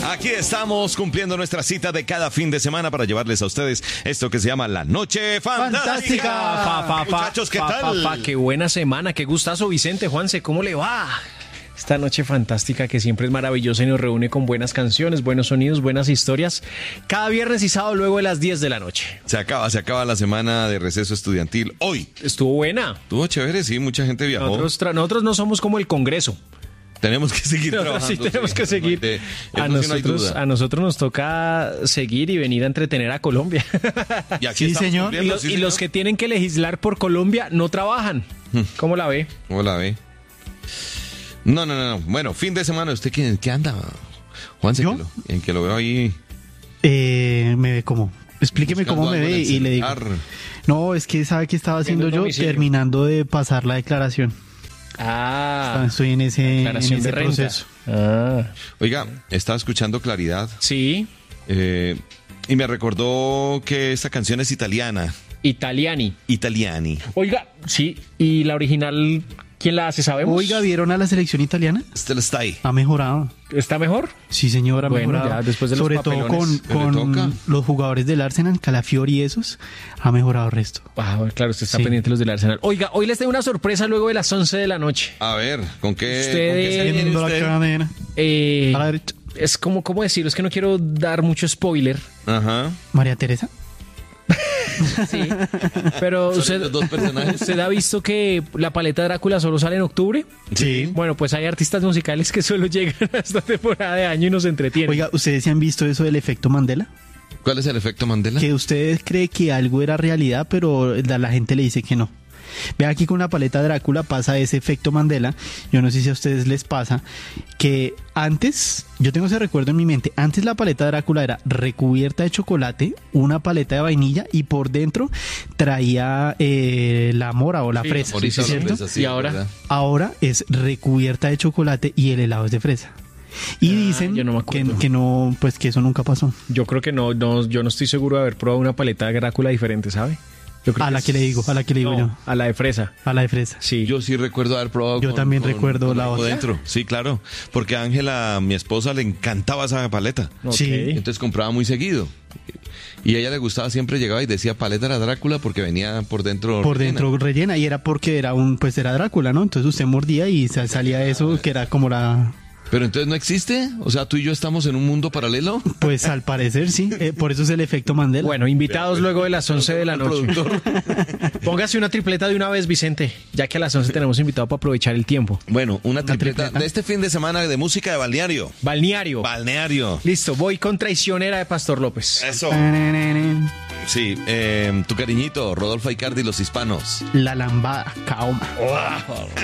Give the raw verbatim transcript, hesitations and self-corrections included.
Aquí estamos cumpliendo nuestra cita de cada fin de semana para llevarles a ustedes esto que se llama La Noche Fantástica. Fantástica. Fa, fa, fa, Muchachos, ¿qué fa, tal? fa, fa, qué buena semana, qué gustazo, Vicente, Juanse, ¿cómo le va? Esta noche fantástica que siempre es maravillosa y nos reúne con buenas canciones, buenos sonidos, buenas historias. Cada viernes y sábado luego de las diez de la noche. Se acaba, se acaba la semana de receso estudiantil. Hoy. Estuvo buena. Estuvo chévere, sí, mucha gente viajó. Nosotros, tra- nosotros no somos como el Congreso. Tenemos que seguir Nosotros trabajando. sí tenemos sí. que seguir. De- A eso sí no hay nosotros, duda. a nosotros nos toca seguir y venir a entretener a Colombia. Y aquí Sí, estamos señor. cumpliendo, Y, los, sí, y los señor. que tienen que legislar por Colombia no trabajan. ¿Cómo la ve? ¿Cómo la ve? No, no, no, no. Bueno, fin de semana, ¿usted qué, qué anda? Juanse, ¿Yo? que lo- en que lo veo ahí. Eh, me ve cómo. Explíqueme buscando cómo me algo en ve el y le digo. celular. No, es que sabe qué estaba haciendo Viendo el yo, domicilio. terminando de pasar la declaración. Ah, Estoy en ese, en declaración ese de renta. proceso. Ah, Oiga, estaba escuchando Claridad sí, eh, y me recordó que esta canción es italiana. Italiani. Italiani. Oiga, sí, y la original, ¿quién la hace? ¿Sabemos? Oiga, ¿vieron a la selección italiana? Stella Stai. Ha mejorado. ¿Está mejor? Sí, señora, ha Bueno, mejorado. ya, después de los Sobre todo con, papelones. Pero le toca. con los jugadores del Arsenal, Calafiori y esos, ha mejorado el resto. Ah, claro, usted está Sí. pendiente de los del Arsenal. Oiga, hoy les tengo una sorpresa luego de las once de la noche. A ver, ¿con qué, Usted- ¿con qué se viene Viendo la usted? cadena. Eh, A la derecha. es como, ¿cómo decirlo? Es que no quiero dar mucho spoiler. Ajá. María Teresa. Sí. Pero Son usted, los dos personajes. ¿usted ha visto que la paleta Drácula solo sale en octubre? Sí. Bueno, pues hay artistas musicales que solo llegan a esta temporada de año y nos entretienen. Oiga, ¿ustedes se han visto eso del efecto Mandela? ¿Cuál es el efecto Mandela? Que ustedes creen que algo era realidad, pero la, la gente le dice que no. Ve aquí con la paleta Drácula pasa ese efecto Mandela. Yo no sé si a ustedes les pasa que antes, yo tengo ese recuerdo en mi mente, antes la paleta Drácula era recubierta de chocolate, una paleta de vainilla y por dentro traía eh, la mora o la Sí, fresa, Ahorita la ¿cierto? fresa, sí, ¿Y es ahora? verdad. Ahora es recubierta de chocolate y el helado es de fresa. Y Ah, dicen yo no me que, acuerdo. que no, pues que eso nunca pasó. Yo creo que no, no, yo no estoy seguro de haber probado una paleta de Drácula diferente, ¿sabe? Yo creo A la es- que le digo, a la que le digo No, yo. a la de fresa. A la de fresa. Sí. Yo sí recuerdo haber probado. Yo también recuerdo la algo otra. dentro. Sí, claro. Porque a Ángela, mi esposa, le encantaba esa paleta. Ok. Sí. Entonces compraba muy seguido. Y a ella le gustaba, siempre llegaba y decía paleta era Drácula porque venía por dentro. Por rellena. dentro rellena y era porque era un pues era Drácula, ¿no? Entonces usted mordía y sa- salía eso que era como la Pero entonces no existe. O sea, tú y yo estamos en un mundo paralelo. pues al parecer sí, eh, por eso es el efecto Mandela. Bueno, invitados luego de las once de la El noche. productor. Póngase una tripleta de una vez, Vicente, ya que a las once tenemos invitado para aprovechar el tiempo. Bueno, una tripleta, tripleta. de este fin de semana de música de balneario. Balneario. Balneario. Listo, voy con Traicionera de Pastor López. Eso. Sí, eh, tu cariñito, Rodolfo Aicardi y los hispanos. La lambada, Kaoma.